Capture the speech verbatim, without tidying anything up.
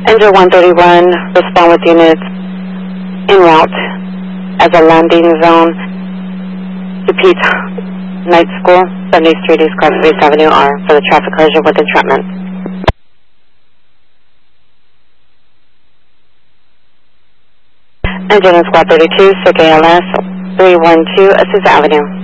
Engine one thirty-one, respond with units en route as a landing zone. Repeat, Night School, seventy Street East, Crossways Avenue R for the traffic collision with entrapment. Engine Squad thirty-two, Circuit A L S three one two, Azusa Avenue.